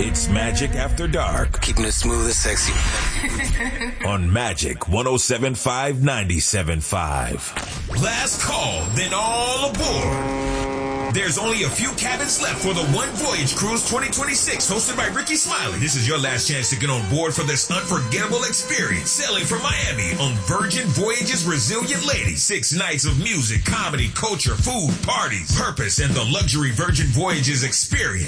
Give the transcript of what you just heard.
It's Magic After Dark. Keeping it smooth and sexy. On Magic 107.5 97.5. Last call, then all aboard. There's only a few cabins left for the One Voyage Cruise 2026, hosted by Ricky Smiley. This is your last chance to get on board for this unforgettable experience. Sailing from Miami on Virgin Voyages Resilient Lady. 6 nights of music, comedy, culture, food, parties, purpose, and the luxury Virgin Voyages experience.